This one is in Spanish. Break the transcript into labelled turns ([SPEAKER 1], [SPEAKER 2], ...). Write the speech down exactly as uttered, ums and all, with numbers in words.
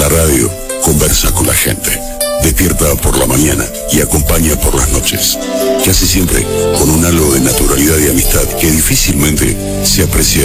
[SPEAKER 1] la radio conversa con la gente, despierta por la mañana y acompaña por las noches. Casi siempre con un halo de naturalidad y amistad que difícilmente se aprecia